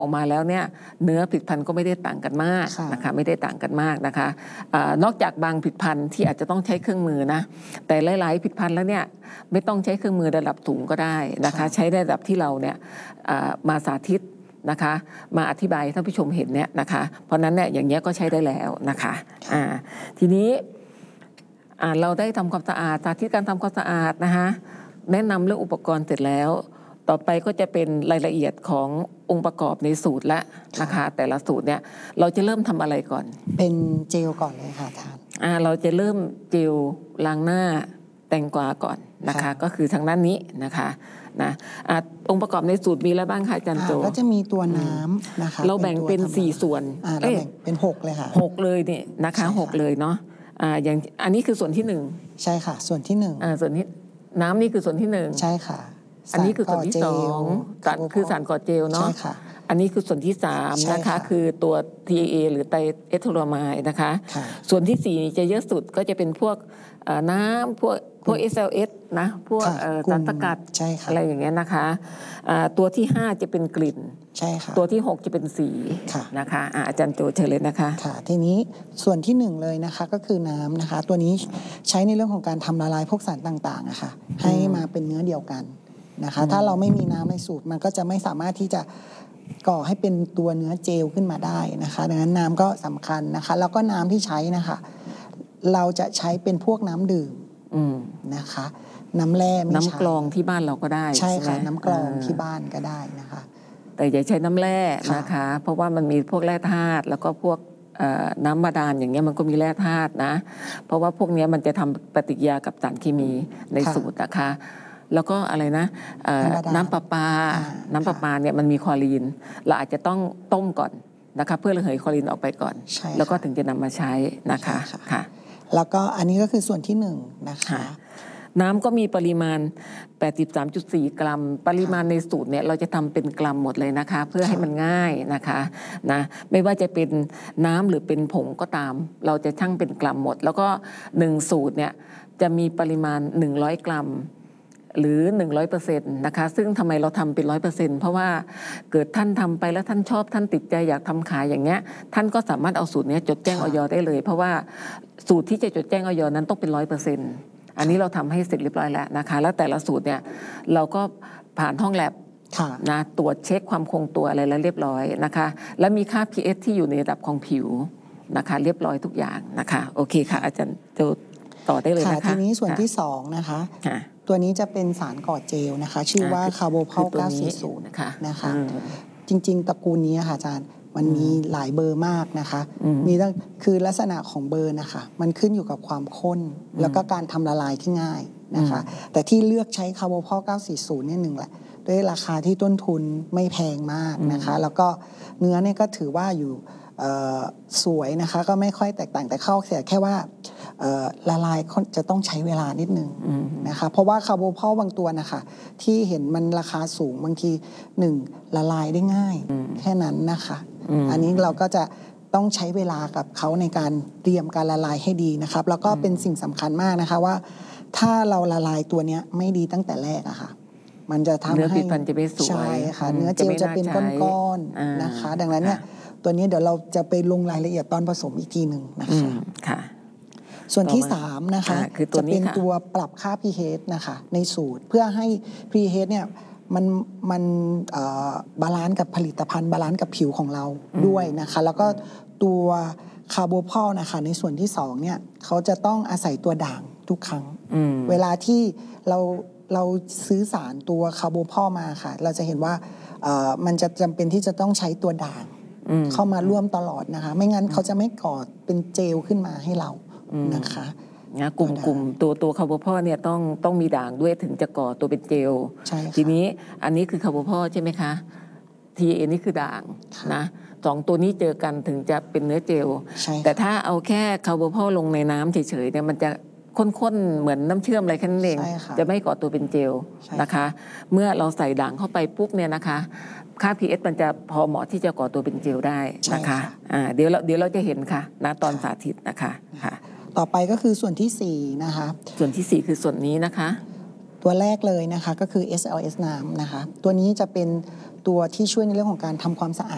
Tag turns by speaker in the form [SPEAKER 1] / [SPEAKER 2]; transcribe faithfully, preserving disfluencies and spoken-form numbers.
[SPEAKER 1] ออกมาแล้วเนี่ยเนื้อผลิตภัณฑ์ก็ไม่ได้ต่างกันมากนะคะไม่ได้ต่างกันมากนะคะอานอกจากบางผลิตภัณฑ์ที่อาจจะต้องใช้เครื่องมือนะแต่หลายๆผลิตภัณฑ์แล้วเนี่ยไม่ต้องใช้เครื่องมือระดับสูงก็ได้นะคะใช้ระดับที่เราเนี่ยมาสาธิตนะคะมาอธิบายให้ท่านผู้ชมเห็นเนี่ยนะคะเพราะนั้นเนี่ยอย่างเงี้ยก็ใช้ได้แล้วนะคะอ่าทีนี้อ่าเราได้ทำความสะอาดสาธิตการทำความสะอาดนะคะแนะนำเรื่องอุปกรณ์เสร็จแล้วต่อไปก็จะเป็นรายละเอียดขององค์ประกอบในสูตรและนะคะแต่ละสูตรเนี่ยเราจะเริ่มทำอะไรก่อน
[SPEAKER 2] เป็นเจลก่อนเลยค่ะท่าน
[SPEAKER 1] อ่าเราจะเริ่มเจลล้างหน้าแตงกวาก่อนนะคะก็คือทางด้านนี้นะคะนะอ่าองค์ประกอบในสูตรมีอะไรบ้างคะอาจารย์โจ
[SPEAKER 2] ก็จะมีตัวน้ำนะคะ
[SPEAKER 1] เราแบ่งเป็นสี่ส่วน
[SPEAKER 2] เราแบ่งเป็นหกเลยค่ะ
[SPEAKER 1] หกเลยเนี่ยนะคะหกเลยเนาะอ่าอย่างอันนี้คือส่วนที่หนึ่ง
[SPEAKER 2] ใช่ค่ะส่วนที่หนึ่ง
[SPEAKER 1] อ่าส่วนที่น้ำนี่คือส่วนที่หนึ่ง
[SPEAKER 2] ใช่ค่ะ
[SPEAKER 1] อันนี้คือส่วนที่สองคือสารก่อเจลเนาะ
[SPEAKER 2] ใช่ค่ะ
[SPEAKER 1] อันนี้คือส่วนที่สามนะคะคือตัว ที เอ เอ หรือไตรเอทิลอะไมด์นะคะส่วนที่สี่จะเยอะสุดก็จะเป็นพวกน้ำพวกพวก เอส แอล เอส นะพวกสารสกัดอะไรอย่างเงี้ยนะคะตัวที่ห้าจะเป็นกลิ่น
[SPEAKER 2] ใช่ค่ะ
[SPEAKER 1] ตัวที่หกจะเป็นสีนะคะอาจารย์โจเชิญเลยนะคะ
[SPEAKER 2] ค่ะทีนี้ส่วนที่หนึ่งเลยนะคะก็คือน้ำนะคะตัวนี้ใช้ในเรื่องของการทำละลายพวกสารต่างๆอะค่ะให้มาเป็นเนื้อเดียวกันนะคะถ้าเราไม่มีน้ำในสูตรมันก็จะไม่สามารถที่จะก่อให้เป็นตัวเนื้อเจลขึ้นมาได้นะคะดังนั้นน้ำก็สำคัญนะคะแล้วก็น้ำที่ใช้นะคะเราจะใช้เป็นพวกน้ำดื่มนะคะน้ำแร่
[SPEAKER 1] น้ำกรองที่บ้านเราก็ได้
[SPEAKER 2] ใช่ค่ะน้ำกรองที่บ้านก็ได้นะคะ
[SPEAKER 1] แต่อย่าใช้น้ำแร่นะคะเพราะว่ามันมีพวกแร่ธาตุแล้วก็พวกน้ำบาดาลอย่างเงี้ยมันก็มีแร่ธาตุนะเพราะว่าพวกนี้มันจะทำปฏิกิริยากับสารเคมีในสูตรนะคะแล้วก็อะไรนะน้ำประปาน้ำประปาเนี่ยมันมีคลอรีนเราอาจจะต้องต้มก่อนนะคะเพื่อระเหยคลอรีนออกไปก่อนแล้วก็ถึงจะนำมาใช้นะคะค่ะ
[SPEAKER 2] แล้วก็อันนี้ก็คือส่วนที่หนึ่งนะคะ
[SPEAKER 1] น้ำก็มีปริมาณ แปดสิบสามจุดสี่ กรัมปริมาณในสูตรเนี่ยเราจะทำเป็นกรัมหมดเลยนะคะเพื่อให้มันง่ายนะคะนะไม่ว่าจะเป็นน้ำหรือเป็นผงก็ตามเราจะชั่งเป็นกรัมหมดแล้วก็หนึ่งสูตรเนี่ยจะมีปริมาณหนึ่งร้อยกรัมหรือ หนึ่งร้อยเปอร์เซ็นต์ นะคะซึ่งทำไมเราทำเป็น ร้อยเปอร์เซ็นต์ เพราะว่าเกิดท่านทำไปแล้วท่านชอบท่านติดใจอยากทำขายอย่างเงี้ยท่านก็สามารถเอาสูตรนี้จดแจ้งอย.ได้เลยเพราะว่าสูตรที่จะจดแจ้งอย.นั้นต้องเป็น ร้อยเปอร์เซ็นต์ อันนี้เราทำให้เสร็จเรียบร้อยแล้วนะคะแล้วแต่ละสูตรเนี่ยเราก็ผ่านห้องแลบนะตรวจเช็คความคงตัวอะไรแล้วเรียบร้อยนะคะแล้วมีค่า พี เอช ที่อยู่ในระดับของผิวนะคะเรียบร้อยทุกอย่างนะคะโอเคค่ะอาจารย์จะต่อได้เลยนะคะ
[SPEAKER 2] ทีนี้ส่วนที่สองนะคะตัวนี้จะเป็นสารก่อเจลนะคะชื่อว่าคาร์โบพอลเก้าสี่ศูนย์นะคะจริงๆตระกูลนี้ค่ะอาจารย์มันมีหลายเบอร์มากนะคะมีตั้งคือลักษณะของเบอร์นะคะมันขึ้นอยู่กับความข้นแล้วก็การทำละลายที่ง่ายนะคะแต่ที่เลือกใช้คาร์โบพอลเก้าสี่ศูนย์เนี่ยหนึ่งแหละด้วยราคาที่ต้นทุนไม่แพงมากนะคะแล้วก็เนื้อเนี่ยก็ถือว่าอยู่สวยนะคะก็ไม่ค่อยแตกต่างแต่ข้อเสียแค่ว่าละลายจะต้องใช้เวลานิดนึงนะคะเพราะว่าคาร์โบพอลบางตัวนะคะที่เห็นมันราคาสูงบางทีหนึ่งละลายได้ง่ายแค่นั้นนะคะอันนี้เราก็จะต้องใช้เวลากับเขาในการเตรียมการละลายให้ดีนะครับแล้วก็เป็นสิ่งสำคัญมากนะคะว่าถ้าเราละลายตัวนี้ไม่ดีตั้งแต่แรกอะค่ะมันจะทำให้
[SPEAKER 1] เนื้อติดพันจะไม่สวย
[SPEAKER 2] ใช่ค่ะเนื้อเจลจะเป็นก้อนๆนะคะดังนั้นเนี่ยตัวนี้เดี๋ยวเราจะไปลงรายละเอียดตอนผสมอีกทีหนึ่งนะคะส่วนที่สามนะคะจะเป็นตัวปรับค่า pH นะคะในสูตรเพื่อให้ pH เนี่ยมันมันบาลานซ์กับผลิตภัณฑ์บาลานซ์กับผิวของเราด้วยนะคะแล้วก็ตัวคาร์โบพอลนะคะในส่วนที่สองเนี่ยเขาจะต้องอาศัยตัวด่างทุกครั้งเวลาที่เราเราซื้อสารตัวคาร์โบพอลมาค่ะเราจะเห็นว่ามันจะจำเป็นที่จะต้องใช้ตัวด่างเข้ามาร่วมตลอดนะคะไม่งั้นเขาจะไม่ก่อเป็นเจลขึ้นมาให้เรานะคะ
[SPEAKER 1] นะกลุ่มกลุ่มตัวตัวคาร์โบพอลเนี่ยต้องต้องมีด่างด้วยถึงจะก่อตัวเป็นเจลทีนี้อันนี้คือคาร์โบพอลใช่ไหมคะ ที เอ เอ นี่คือด่างนะสองตัวนี้เจอกันถึงจะเป็นเนื้อเจลแต่ถ้าเอาแค่คาร์โบพอลลงในน้ำเฉยๆเนี่ยมันจะข้นๆเหมือนน้ำเชื่อมอะไรแค่นั้นเองจะไม่ก่อตัวเป็นเจลนะคะเมื่อเราใส่ด่างเข้าไปปุ๊บเนี่ยนะคะค่า พี เอช มันจะพอเหมาะที่จะก่อตัวเป็นเจลได้นะคะอ่าเดี๋ยวเราเดี๋ยวเราจะเห็นค่ะนะตอนสาธิตนะคะค่ะ
[SPEAKER 2] ต่อไปก็คือส่วนที่สี่นะคะ
[SPEAKER 1] ส่วนที่สี่คือส่วนนี้นะคะ
[SPEAKER 2] ตัวแรกเลยนะคะก็คือ เอส แอล เอส น้ำนะคะตัวนี้จะเป็นตัวที่ช่วยในเรื่องของการทำความสะอาด